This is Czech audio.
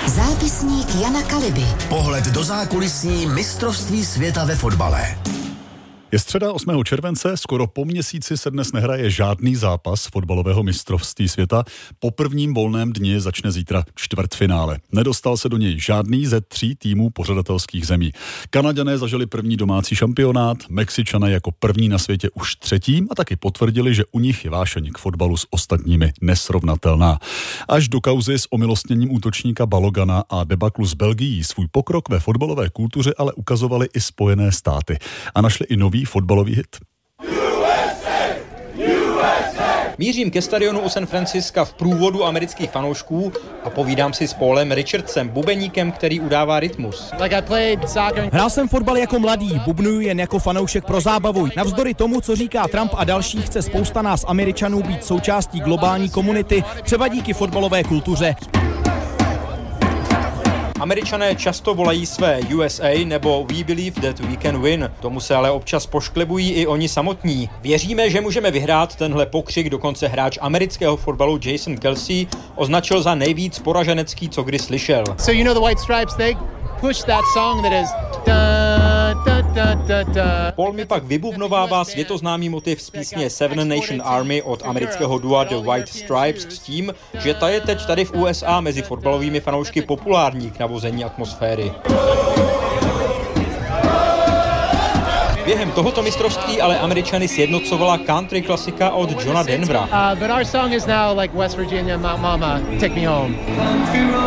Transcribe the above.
Zápisník Jana Kaliby. Pohled do zákulisí mistrovství světa ve fotbale. Je středa 8. července, skoro po měsíci se dnes nehraje žádný zápas fotbalového mistrovství světa. Po prvním volném dni začne zítra čtvrtfinále. Nedostal se do něj žádný ze 3 týmů pořadatelských zemí. Kanaďané zažili první domácí šampionát, Mexičané jako první na světě už 3. a taky potvrdili, že u nich je vášeň k fotbalu s ostatními nesrovnatelná. Až do kauzy s omilostněním útočníka Balogana a debaklu s Belgií svůj pokrok ve fotbalové kultuře ale ukazovaly i Spojené státy a našli i nový fotbalový hit. Mířím ke stadionu u San Francisca v průvodu amerických fanoušků a povídám si s Paulem Richardsem, bubeníkem, který udává rytmus. Hrál jsem fotbal jako mladý, bubnuju jen jako fanoušek pro zábavu. Navzdory tomu, co říká Trump a další, chce spousta nás Američanů být součástí globální komunity, třeba díky fotbalové kultuře. Američané často volají své USA nebo We believe that we can win. Tomu se ale občas pošklebují i oni samotní. Věříme, že můžeme vyhrát, tenhle pokřik dokonce hráč amerického fotbalu Jason Kelce označil za nejvíc poraženecký, co kdy slyšel. So you know the White Stripes, they push that song that is Paul mi pak vybubnovává světoznámý motiv z písně Seven Nation Army od amerického dua The White Stripes s tím, že ta je teď tady v USA mezi fotbalovými fanoušky populární k navození atmosféry. Během tohoto mistrovství ale Američany sjednocovala country klasika od Johna Denvera. But our song is now like West Virginia, Mama, Take Me Home.